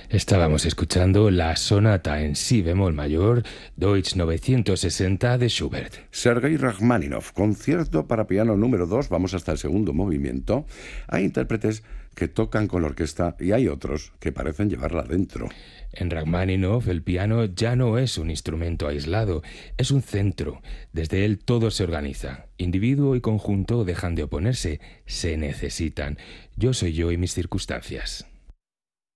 Estábamos escuchando la sonata en si bemol mayor, Deutsch 960 de Schubert. Sergei Rachmaninoff, concierto para piano número 2, vamos hasta el segundo movimiento. Hay intérpretes que tocan con la orquesta y hay otros que parecen llevarla dentro. En Rachmaninoff el piano ya no es un instrumento aislado, es un centro. Desde él todo se organiza. Individuo y conjunto dejan de oponerse, se necesitan. Yo soy yo y mis circunstancias.